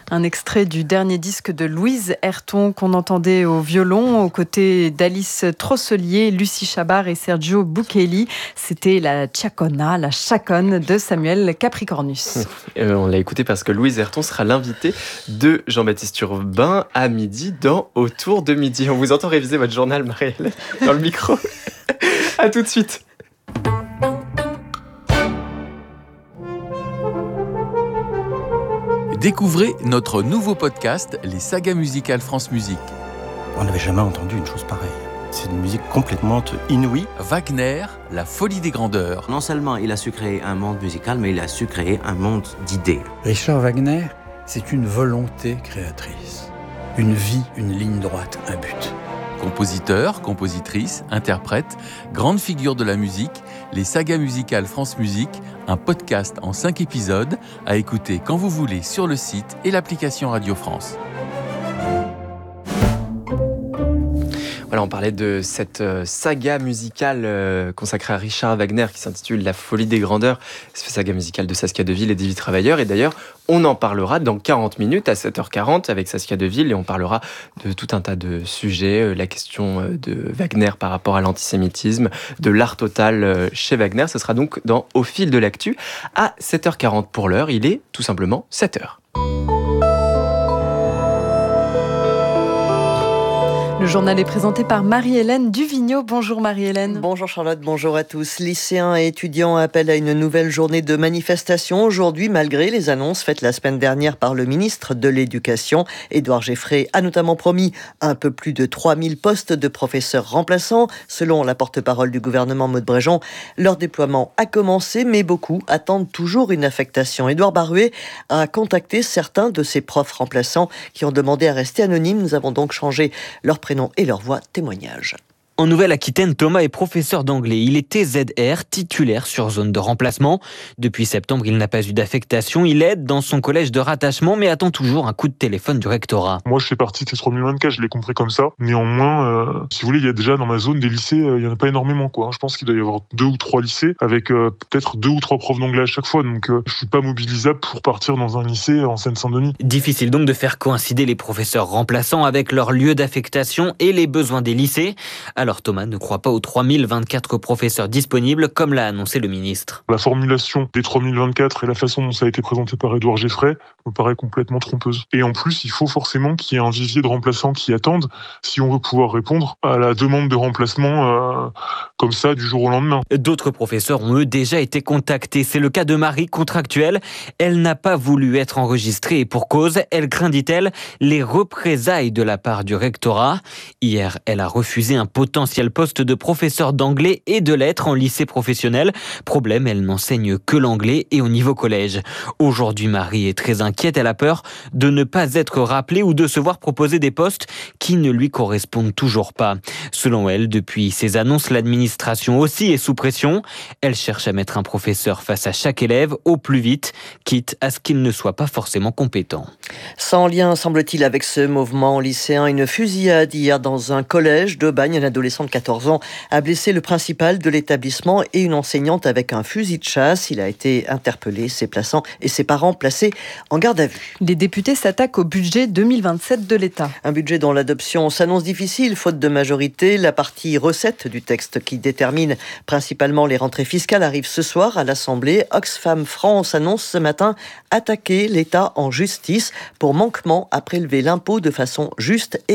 Un extrait du dernier disque de Louise Ayrton qu'on entendait au violon aux côtés d'Alice Trosselier, Lucie Chabard et Sergio Bukeli. C'était la Chacona, la chaconne de Samuel Capricornus. On l'a écouté parce que Louise Ayrton sera l'invitée de Jean-Baptiste Urbain à midi dans Autour de midi. On vous entend réviser votre journal, Marie-Hélène, dans le micro. À tout de suite. Découvrez notre nouveau podcast, les sagas musicales France Musique. On n'avait jamais entendu une chose pareille. C'est une musique complètement inouïe. Wagner, la folie des grandeurs. Non seulement il a su créer un monde musical, mais il a su créer un monde d'idées. Richard Wagner, c'est une volonté créatrice. Une vie, une ligne droite, un but. Compositeur, compositrice, interprète, grande figure de la musique, les sagas musicales France Musique, un podcast en 5 épisodes à écouter quand vous voulez sur le site et l'application Radio France. Voilà, on parlait de cette saga musicale consacrée à Richard Wagner qui s'intitule La folie des grandeurs. C'est une saga musicale de Saskia Deville et d'Yves Travailleur. Et d'ailleurs, on en parlera dans 40 minutes à 7h40 avec Saskia Deville et on parlera de tout un tas de sujets. La question de Wagner par rapport à l'antisémitisme, de l'art total chez Wagner. Ce sera donc dans Au fil de l'actu à 7h40 pour l'heure. Il est tout simplement 7h. Le journal est présenté par Marie-Hélène Duvigneau. Bonjour Marie-Hélène. Bonjour Charlotte, bonjour à tous. Lycéens et étudiants appellent à une nouvelle journée de manifestation aujourd'hui, malgré les annonces faites la semaine dernière par le ministre de l'Éducation. Édouard Geffrey a notamment promis un peu plus de 3000 postes de professeurs remplaçants. Selon la porte-parole du gouvernement Maud Bréjon, leur déploiement a commencé, mais beaucoup attendent toujours une affectation. Édouard Baruet a contacté certains de ces profs remplaçants qui ont demandé à rester anonymes. Nous avons donc changé leur prénom et leur voix. Témoignage. En Nouvelle-Aquitaine, Thomas est professeur d'anglais. Il était ZR, titulaire sur zone de remplacement. Depuis septembre, il n'a pas eu d'affectation. Il aide dans son collège de rattachement, mais attend toujours un coup de téléphone du rectorat. Moi, je fais partie de ces 3024, je l'ai compris comme ça. Néanmoins, si vous voulez, il y a déjà dans ma zone des lycées, il n'y en a pas énormément, quoi. Je pense qu'il doit y avoir 2 ou 3 lycées, avec peut-être 2 ou 3 profs d'anglais à chaque fois. Donc, je suis pas mobilisable pour partir dans un lycée en Seine-Saint-Denis. Difficile donc de faire coïncider les professeurs remplaçants avec leur lieu d'affectation et les besoins des lycées. Alors Thomas ne croit pas aux 3024 professeurs disponibles, comme l'a annoncé le ministre. La formulation des 3024 et la façon dont ça a été présenté par Édouard Geffrey me paraît complètement trompeuse. Et en plus, il faut forcément qu'il y ait un vivier de remplaçants qui attendent si on veut pouvoir répondre à la demande de remplacement comme ça du jour au lendemain. D'autres professeurs ont eux déjà été contactés. C'est le cas de Marie, contractuelle. Elle n'a pas voulu être enregistrée et pour cause, elle craint, dit-elle, les représailles de la part du rectorat. Hier, elle a refusé un potentiel poste de professeur d'anglais et de lettres en lycée professionnel. Problème, elle n'enseigne que l'anglais et au niveau collège. Aujourd'hui, Marie est très inquiète. Elle a peur de ne pas être rappelée ou de se voir proposer des postes qui ne lui correspondent toujours pas. Selon elle, depuis ces annonces, l'administration aussi est sous pression. Elle cherche à mettre un professeur face à chaque élève au plus vite, quitte à ce qu'il ne soit pas forcément compétent. Sans lien, semble-t-il, avec ce mouvement lycéen, une fusillade hier dans un collège de Bagne. Un adolescent de 14 ans a blessé le principal de l'établissement et une enseignante avec un fusil de chasse. Il a été interpellé, ses plaçants et ses parents placés en garde à vue. Les députés s'attaquent au budget 2027 de l'État. Un budget dont l'adoption s'annonce difficile, faute de majorité. La partie recette du texte qui détermine principalement les rentrées fiscales arrive ce soir à l'Assemblée. Oxfam France annonce ce matin attaquer l'État en justice pour manquement à prélever l'impôt de façon juste et